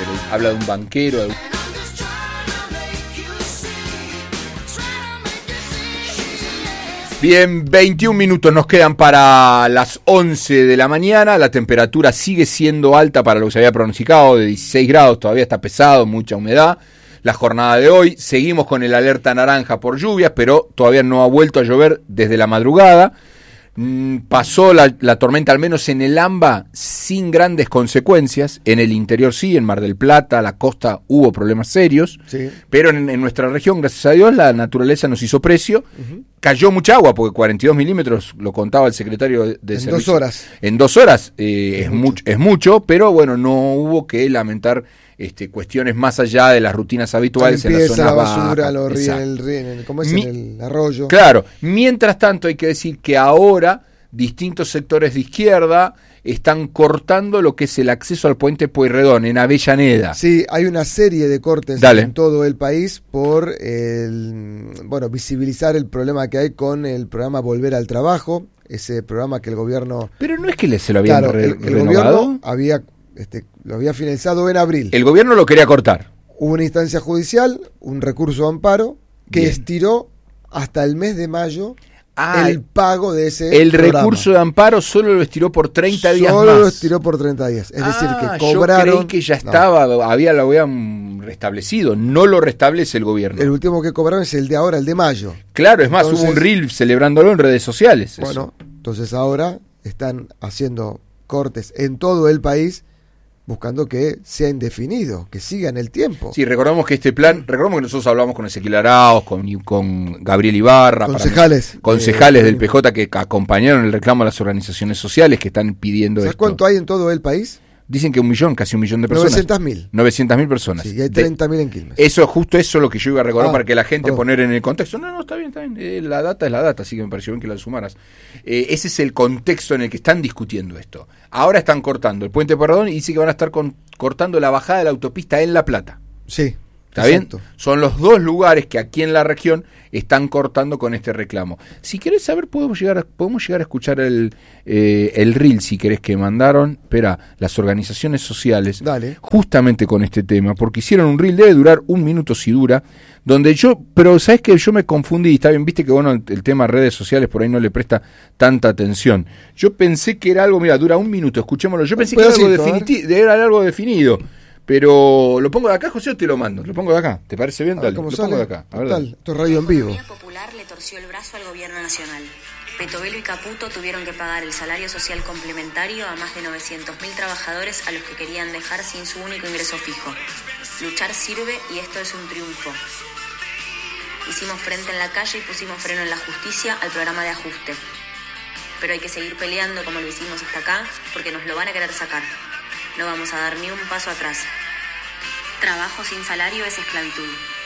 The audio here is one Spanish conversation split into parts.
habla de un banquero. Bien, 21 minutos nos quedan para las 11 de la mañana. La temperatura sigue siendo alta para lo que se había pronosticado, de 16 grados, todavía está pesado, mucha humedad. La jornada de hoy, seguimos con el alerta naranja por lluvias, pero todavía no ha vuelto a llover desde la madrugada. Pasó la tormenta, al menos en el AMBA, sin grandes consecuencias. En el interior sí, en Mar del Plata, la costa, hubo problemas serios. Sí. Pero en nuestra región, gracias a Dios, la naturaleza nos hizo precio. Uh-huh. Cayó mucha agua, porque 42 milímetros, lo contaba el secretario de en Servicio. 2 horas. En 2 horas es mucho, pero bueno, no hubo que lamentar cuestiones más allá de las rutinas habituales en la zona la baja. basura, ¿cómo es? En el arroyo. Claro, mientras tanto hay que decir que ahora distintos sectores de izquierda están cortando lo que es el acceso al puente Pueyrredón en Avellaneda. Sí, hay una serie de cortes en todo el país por visibilizar el problema que hay con el programa Volver al Trabajo, ese programa que el gobierno... Pero no es que se lo habían el gobierno lo había finalizado en abril. El gobierno lo quería cortar. Hubo una instancia judicial, un recurso de amparo que estiró hasta el mes de mayo el pago de ese el programa. Recurso de amparo solo lo estiró por 30 días más. Solo lo estiró por 30 días. Es decir, que cobraron... Yo creí que ya estaba, lo habían restablecido. No lo restablece el gobierno. El último que cobraron es el de ahora, el de mayo. Claro, es más, hubo un reel celebrándolo en redes sociales. Bueno, entonces ahora están haciendo cortes en todo el país, buscando que sea indefinido, que siga en el tiempo. Sí, recordamos que que nosotros hablamos con Ezequiel Arauz, con Gabriel Ibarra, concejales del PJ que acompañaron el reclamo a las organizaciones sociales que están pidiendo ¿Sabes cuánto hay en todo el país? Dicen que casi 1 millón de personas. 900.000. 900.000 personas. Sí, y hay 30.000 en Quilmes. Eso es lo que yo iba a recordar para que la gente poner en el contexto. No, está bien. La data es la data, así que me pareció bien que la sumaras. Ese es el contexto en el que están discutiendo esto. Ahora están cortando el puente Pueyrredón y dice que van a estar cortando la bajada de la autopista en La Plata. Sí. ¿Está bien? Son los dos lugares que aquí en la región están cortando con este reclamo. Si querés saber, podemos llegar a escuchar el reel, si querés, que mandaron, las organizaciones sociales, justamente con este tema, porque hicieron un reel, debe durar 1 minuto si dura, pero ¿sabés qué? Yo me confundí, está bien, viste que el tema redes sociales por ahí no le presta tanta atención. Yo pensé que era algo, dura 1 minuto, escuchémoslo, yo pensé que era algo definido. Pero lo pongo de acá, José, o te lo mando. Lo pongo de acá. ¿Te parece bien? Dale, lo pongo de acá. Esto es radio en vivo. La Economía Popular le torció el brazo al gobierno nacional. Petovelo y Caputo tuvieron que pagar el salario social complementario a más de 900.000 trabajadores a los que querían dejar sin su único ingreso fijo. Luchar sirve y esto es un triunfo. Hicimos frente en la calle y pusimos freno en la justicia al programa de ajuste. Pero hay que seguir peleando como lo hicimos hasta acá, porque nos lo van a querer sacar. No vamos a dar ni un paso atrás. Trabajo sin salario es esclavitud.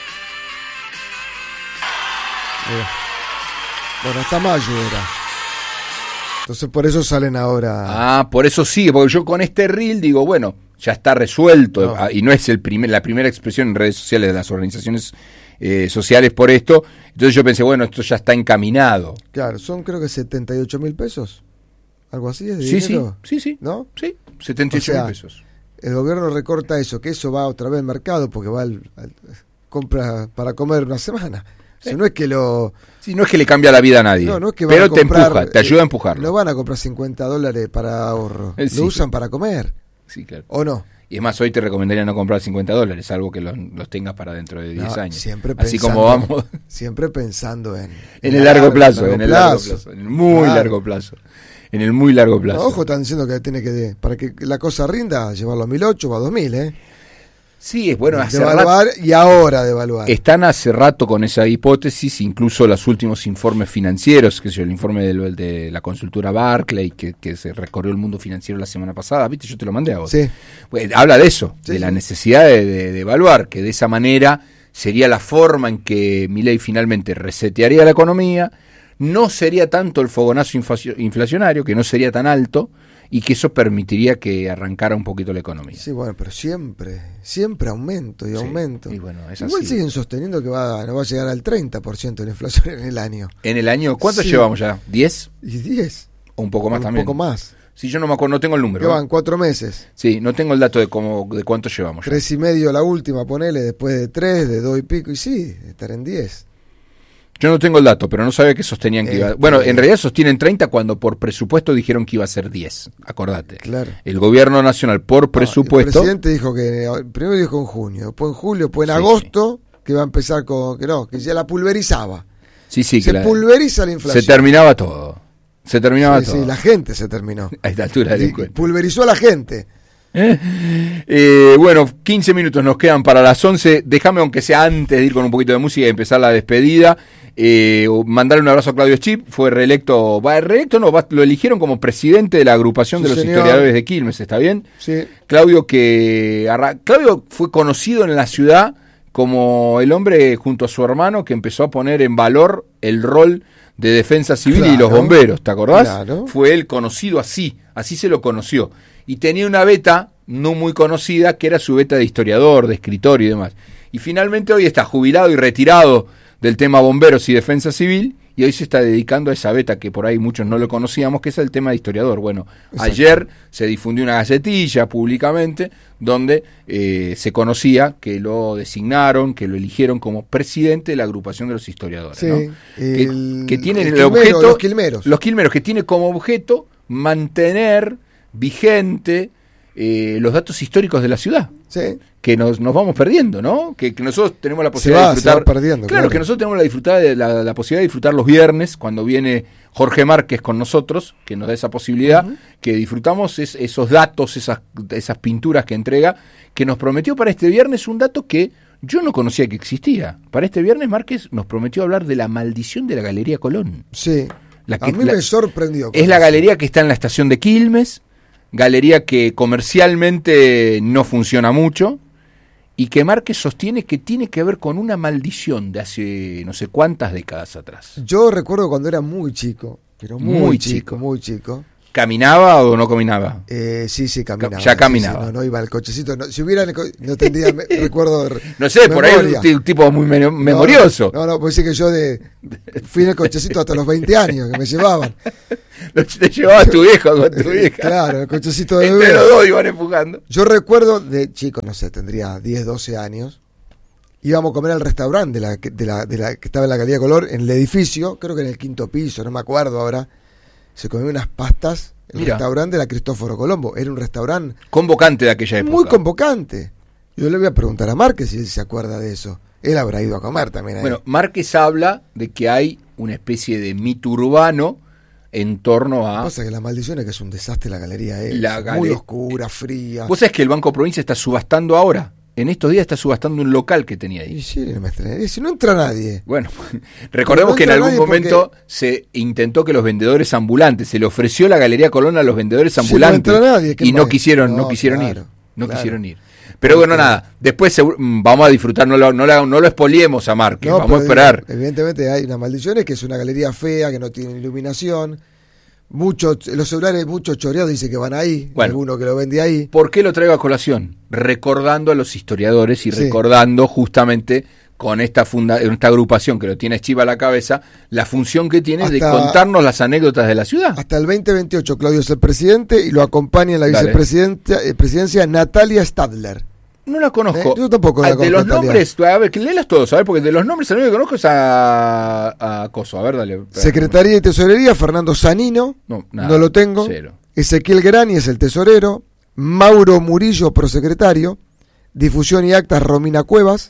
Bueno, hasta mayo era. Entonces por eso salen ahora. Por eso sigue, porque yo con este reel digo, bueno, ya está resuelto. Y no es la primera expresión en redes sociales de las organizaciones sociales por esto. Entonces yo pensé, bueno, esto ya está encaminado. Claro, son creo que 78.000 pesos. Algo así es de dinero. Sí. ¿No? Sí, 78.000 pesos. El gobierno recorta eso, que eso va otra vez al mercado porque va compra para comer una semana. O sea, no es que no es que le cambia la vida a nadie. No es que pero te empuja, te ayuda a empujarlo. No van a comprar $50 para ahorro. Lo usan para comer. Sí, claro. ¿O no? Y es más, hoy te recomendaría no comprar $50, salvo que los tengas para dentro de 10 años. Siempre así como vamos. Siempre pensando en el largo plazo. En el muy largo plazo. En el muy largo plazo. Ojo, están diciendo que tiene que, para que la cosa rinda, llevarlo a 1.008 o a 2.000, Sí, es bueno. Devaluar y ahora devaluar. Están hace rato con esa hipótesis, incluso los últimos informes financieros, el informe de la consultora Barclay, que se recorrió el mundo financiero la semana pasada, ¿viste? Yo te lo mandé a vos. Sí. Pues, habla de eso, de la necesidad de evaluar, que de esa manera sería la forma en que Milei finalmente resetearía la economía. No sería tanto el fogonazo inflacionario, que no sería tan alto, y que eso permitiría que arrancara un poquito la economía. Sí, bueno, pero siempre aumento y aumento. Y bueno, es igual así. Siguen sosteniendo que no va a llegar al 30% de la inflación en el año. ¿En el año? ¿Cuánto llevamos ya? ¿10? ¿Y 10? ¿O un poco más también? Un poco más. Si yo no me acuerdo, no tengo el número. Que van 4 meses. Sí, no tengo el dato de cuánto llevamos. 3,5 la última, ponele, después de 3, de 2 y pico, y sí, estar en 10. Yo no tengo el dato, pero no sabía que sostenían que iba... Bueno, en realidad sostienen 30 cuando por presupuesto dijeron que iba a ser 10, acordate. Claro. El gobierno nacional por presupuesto... El presidente dijo que, primero dijo en junio, después en julio, después en agosto, que iba a empezar con, que ya la pulverizaba. Sí, se pulveriza la inflación. Se terminaba todo. Todo. Sí, la gente se terminó. A esta altura del encuentro. Pulverizó a la gente. Bueno, 15 minutos nos quedan para las 11. Déjame, aunque sea antes de ir con un poquito de música y empezar la despedida, mandarle un abrazo a Claudio Schip. Fue reelecto, lo eligieron como presidente de la agrupación de los historiadores de Quilmes, ¿está bien? Sí. Claudio fue conocido en la ciudad como el hombre junto a su hermano que empezó a poner en valor el rol de defensa civil y los bomberos, ¿te acordás? Claro. Fue él conocido así se lo conoció. Y tenía una beta no muy conocida, que era su beta de historiador, de escritor y demás. Y finalmente hoy está jubilado y retirado del tema bomberos y defensa civil, y hoy se está dedicando a esa beta que por ahí muchos no lo conocíamos, que es el tema de historiador. Bueno, exacto. Ayer se difundió una galletilla públicamente donde se conocía que lo designaron, que lo eligieron como presidente de la agrupación de los historiadores, sí, ¿no? Que tienen el quilmero, objeto... Los quilmeros, que tiene como objeto mantener vigente los datos históricos de la ciudad. Sí. Que nos vamos perdiendo, ¿no? Que nosotros tenemos la posibilidad de disfrutar. Se va perdiendo, claro, que nosotros tenemos la posibilidad de disfrutar los viernes, cuando viene Jorge Márquez con nosotros, que nos da esa posibilidad, que disfrutamos esos datos, esas pinturas que entrega, que nos prometió para este viernes un dato que yo no conocía que existía. Para este viernes Márquez nos prometió hablar de la maldición de la Galería Colón. Sí. A mí me sorprendió. Es la galería que está en la estación de Quilmes, galería que comercialmente no funciona mucho, y que Márquez sostiene que tiene que ver con una maldición de hace no sé cuántas décadas atrás. Yo recuerdo cuando era muy chico, pero muy chico. ¿Caminaba o no caminaba? Sí, caminaba. Ya caminaba. Sí, no iba al cochecito. No, si hubiera, no tendría recuerdo. No sé, memoria. Por ahí un tipo muy memorioso. No, pues sí que yo fui en el cochecito hasta los 20 años que me llevaban. Te llevaba tu viejo con tu vieja. Claro, el cochecito de bebé. Entre los dos iban empujando. Yo recuerdo de chico, no sé, tendría 10, 12 años. Íbamos a comer al restaurante de la que estaba en la Galería Color, en el edificio, creo que en el 5º piso, no me acuerdo ahora. Se comió unas pastas en el restaurante de la Cristóforo Colombo. Era un restaurante convocante de aquella época. Muy convocante. Yo le voy a preguntar a Márquez si él se acuerda de eso. Él habrá ido a comer también ahí. Bueno, Márquez habla de que hay una especie de mito urbano en torno a... Lo que pasa es que la maldición es que es un desastre la galería. Muy oscura, fría. ¿Vos sabés que el Banco Provincia está subastando ahora? En estos días está subastando un local que tenía ahí. Y sí, no me extrañaría. Si no entra nadie. Bueno, recordemos que en algún momento se intentó que los vendedores ambulantes, se le ofreció la Galería Colón a los vendedores ambulantes, si no entra nadie, y no quisieron ir. Pero bueno, nada, después vamos a disfrutar, no lo expoliemos a Márquez, vamos a esperar. Evidentemente hay una maldición, es que es una galería fea, que no tiene iluminación. Los celulares, muchos choreados dicen que van ahí, alguno que lo vende ahí. ¿Por qué lo traigo a colación? Recordando a los historiadores y recordando justamente con esta agrupación que lo tiene Chiva a la cabeza, la función que tiene de contarnos las anécdotas de la ciudad. Hasta el 2028 Claudio es el presidente y lo acompaña en la vicepresidencia Natalia Stadler. No la conozco. Yo tampoco la conozco. De los nombres, a ver, que léelas todos, a ver, porque de los nombres el único que conozco es a Coso, a ver, dale. Secretaría y Tesorería, Fernando Sanino, no lo tengo. Cero. Ezequiel Grani es el tesorero, Mauro Murillo, prosecretario, Difusión y Actas, Romina Cuevas,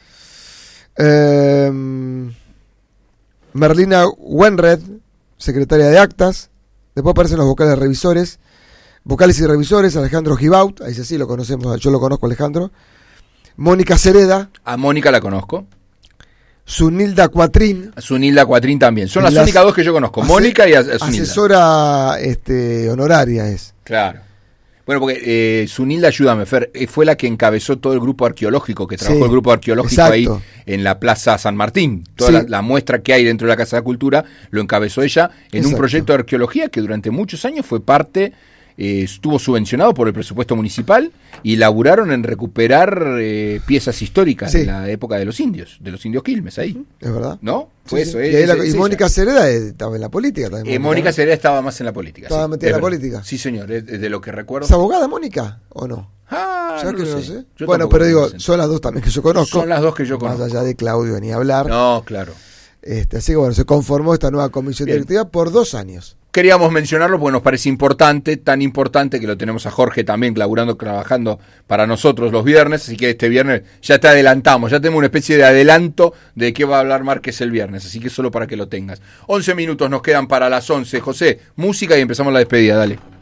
Merlina Wenred, secretaria de Actas, después aparecen los vocales y revisores, Alejandro Gibaut, ahí sí lo conocemos, yo lo conozco, Alejandro. Mónica Cereda. A Mónica la conozco. Sunilda Cuatrín. Sunilda Cuatrín también. Son las únicas dos que yo conozco, Mónica y Sunilda. Asesora honoraria es. Claro. Bueno, porque Sunilda, ayúdame, Fer, fue la que encabezó todo el grupo arqueológico, que trabajó el grupo arqueológico ahí en la Plaza San Martín. Toda la muestra que hay dentro de la Casa de la Cultura lo encabezó ella en un proyecto de arqueología que durante muchos años fue parte estuvo subvencionado por el presupuesto municipal y laburaron en recuperar piezas históricas de la época de los indios Quilmes ahí. Es verdad. ¿No? Fue eso. Y Mónica Cereda estaba en la política también. Mónica Cereda estaba más en la política. Estaba metida en la política. Sí, señor, de lo que recuerdo. ¿Es abogada Mónica o no? No lo sé. Bueno, pero digo, son las dos también que yo conozco. Son las dos que yo conozco. Más allá de Claudio ni hablar. No, claro. Así que bueno, se conformó esta nueva comisión directiva por 2 años. Queríamos mencionarlo porque nos parece importante, tan importante que lo tenemos a Jorge también trabajando para nosotros los viernes, así que este viernes ya te adelantamos, ya tenemos una especie de adelanto de qué va a hablar Márquez el viernes, así que solo para que lo tengas. 11 minutos nos quedan para las 11. José, música y empezamos la despedida, dale.